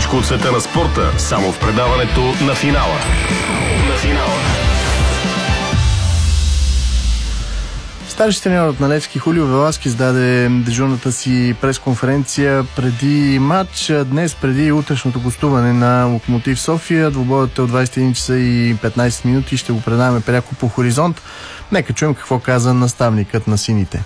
Всичко от света на спорта, само в предаването на финала. Старши треньорът на Левски Хулио Веласкес даде дежурната си пресконференция преди матч. Днес, преди утрешното гостуване на Локомотив София, двубоят е от 21 часа и 15 минути. Ще го предаваме пряко по Хоризонт. Нека чуем какво каза наставникът на сините.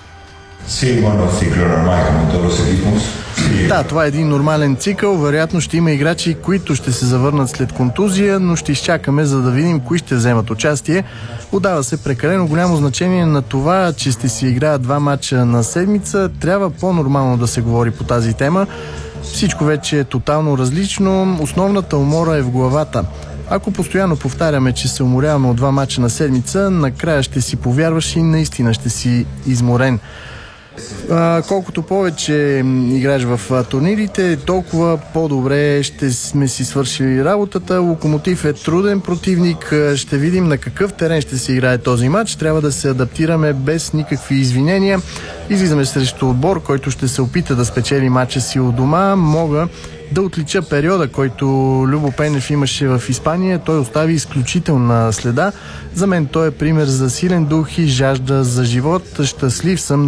Да, това е един нормален цикъл. Вероятно ще има играчи, които ще се завърнат след контузия, но ще изчакаме, за да видим кои ще вземат участие. Отдава се прекалено голямо значение на това, че ще си играят 2 мача на седмица. Трябва по-нормално да се говори по тази тема. Всичко вече е тотално различно. Основната умора е в главата. Ако постоянно повтаряме, че се уморяваме от 2 мача на седмица, накрая ще си повярваш и наистина ще си изморен. Колкото повече играеш в турнирите, толкова по-добре ще сме си свършили работата. Локомотив е труден противник. Ще видим на какъв терен ще се играе този матч. Трябва да се адаптираме без никакви извинения. Излизаме срещу отбор, който ще се опита да спечели матча си у дома. Мога да отлича периода, който Любо Пенев имаше в Испания. Той остави изключителна следа. За мен той е пример за силен дух и жажда за живот. Щастлив съм